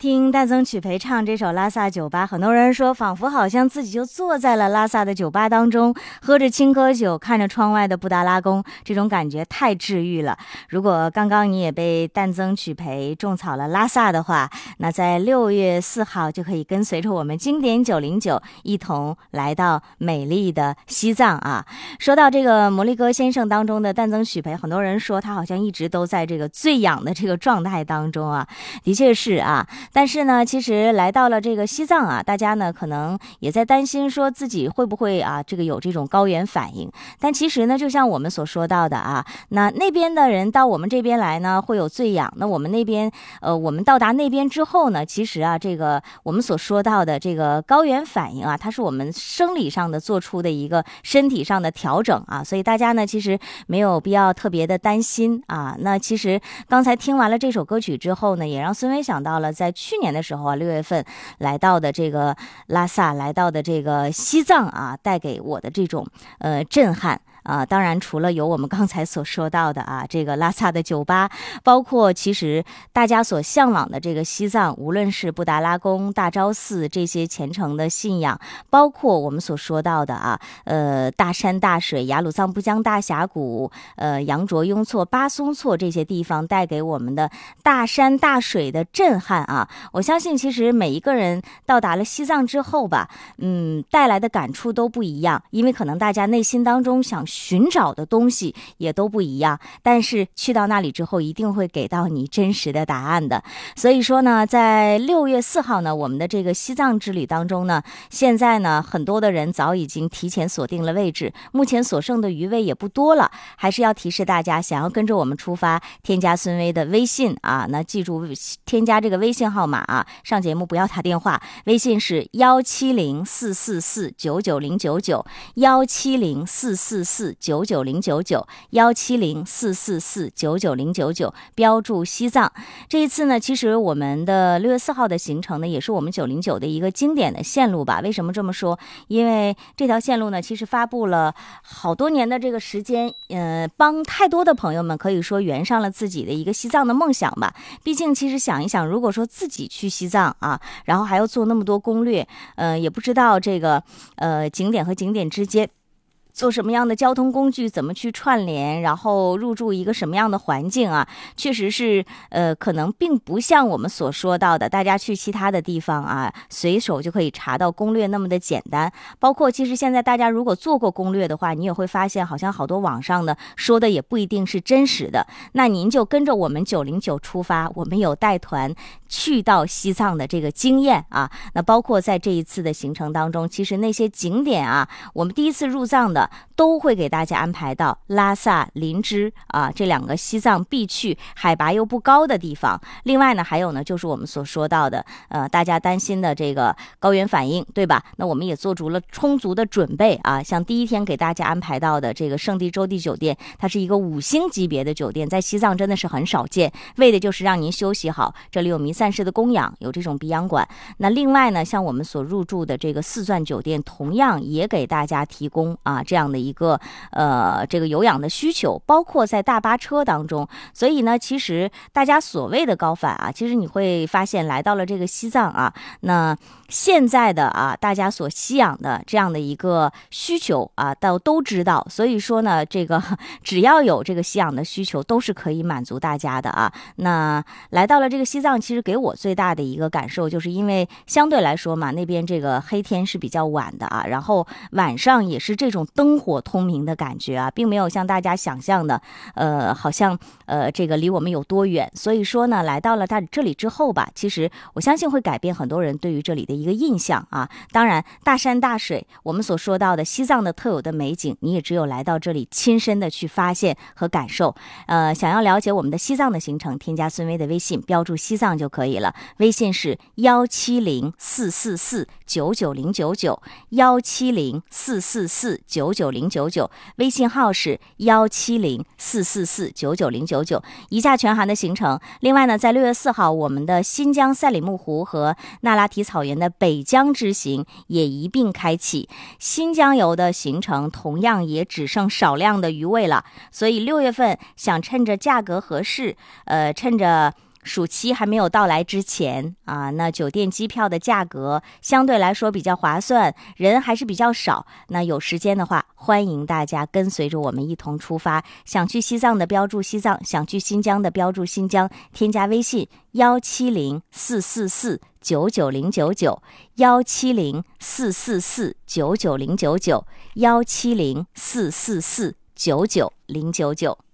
听戴增曲陪唱这首拉萨酒吧，很多人说仿佛好像自己就坐在了拉萨的酒吧当中，喝着青稞酒，看着窗外的布达拉宫，这种感觉太治愈了。如果刚刚你也被戴增曲陪种草了拉萨的话，那在6月4号就可以跟随着我们经典909一同来到美丽的西藏啊。说到这个摩利哥先生当中的戴增曲陪，很多人说他好像一直都在这个醉氧的这个状态当中啊，的确是啊。但是呢，其实来到了这个西藏啊，大家呢可能也在担心说自己会不会啊这个有这种高原反应。但其实呢，就像我们所说到的啊，那边的人到我们这边来呢会有醉氧，那我们那边我们到达那边之后呢，其实啊这个我们所说到的这个高原反应啊，它是我们生理上的做出的一个身体上的调整啊，所以大家呢其实没有必要特别的担心啊。那其实刚才听完了这首歌曲之后呢，也让孙威想到了在去年的时候啊，6月份来到的这个拉萨，来到的这个西藏啊，带给我的这种震撼。当然除了有我们刚才所说到的啊，这个拉萨的酒吧，包括其实大家所向往的这个西藏，无论是布达拉宫、大昭寺这些虔诚的信仰，包括我们所说到的啊，大山大水、雅鲁藏布江大峡谷、羊卓雍措、巴松措这些地方带给我们的大山大水的震撼啊，我相信其实每一个人到达了西藏之后吧，带来的感触都不一样，因为可能大家内心当中想寻找的东西也都不一样，但是去到那里之后一定会给到你真实的答案的。所以说呢，在6月4号呢，我们的这个西藏之旅当中呢，现在呢很多的人早已经提前锁定了位置，目前所剩的余位也不多了，还是要提示大家，想要跟着我们出发，添加孙威的微信啊，那记住添加这个微信号码啊，上节目不要打电话，微信是1704499099170449999，标注西藏。这一次呢，其实我们的6月4号的行程呢，也是我们909的一个经典的线路吧。为什么这么说？因为这条线路呢，其实发布了好多年的这个时间，帮太多的朋友们可以说圆上了自己的一个西藏的梦想吧。毕竟其实想一想，如果说自己去西藏啊，然后还要做那么多攻略，也不知道这个景点和景点之间做什么样的交通工具，怎么去串联，然后入住一个什么样的环境啊，确实是可能并不像我们所说到的大家去其他的地方啊随手就可以查到攻略那么的简单。包括其实现在大家如果做过攻略的话，你也会发现好像好多网上的说的也不一定是真实的。那您就跟着我们909出发，我们有带团去到西藏的这个经验啊。那包括在这一次的行程当中，其实那些景点啊，我们第一次入藏的都会给大家安排到拉萨、林芝啊这2个西藏必去、海拔又不高的地方。另外呢，还有呢，就是我们所说到的大家担心的这个高原反应，对吧？那我们也做足了充足的准备啊。像第一天给大家安排到的这个圣地洲地酒店，它是一个5星级别的酒店，在西藏真的是很少见，为的就是让您休息好。这里有弥散式的供养，有这种鼻氧管。那另外呢，像我们所入住的这个4钻酒店，同样也给大家提供啊这样的一个这个有氧的需求，包括在大巴车当中。所以呢，其实大家所谓的高反啊，其实你会发现来到了这个西藏啊，那现在的啊大家所吸氧的这样的一个需求啊都知道。所以说呢，这个只要有这个吸氧的需求都是可以满足大家的啊。那来到了这个西藏，其实给我最大的一个感受，就是因为相对来说嘛，那边这个黑天是比较晚的啊，然后晚上也是这种灯火通明的感觉啊，并没有像大家想象的好像这个离我们有多远。所以说呢，来到了这里之后吧，其实我相信会改变很多人对于这里的一个印象啊。当然大山大水，我们所说到的西藏的特有的美景，你也只有来到这里亲身的去发现和感受。想要了解我们的西藏的行程，添加孙威的微信，标注西藏就可以了。微信是17044999170，170449999，微信号是170449999，一价全含的行程。另外呢，在6月4号，我们的新疆赛里木湖和那拉提草原的北疆之行也一并开启。新疆游的行程同样也只剩少量的余位了，所以6月份想趁着价格合适，趁着暑期还没有到来之前啊，那酒店机票的价格相对来说比较划算，人还是比较少。那有时间的话，欢迎大家跟随着我们一同出发。想去西藏的标注西藏，想去新疆的标注新疆，添加微信170-444-99099，170-444-99099，170-444-99099。